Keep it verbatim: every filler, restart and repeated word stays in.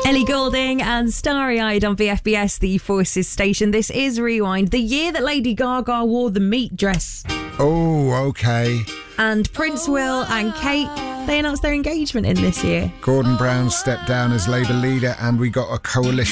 Ellie Goulding and Starry Eyed on B F B S, the Forces station. This is Rewind, the year that Lady Gaga wore the meat dress. Oh, okay. And Prince Will and Kate, they announced their engagement in this year. Gordon Brown stepped down as Labour leader and we got a coalition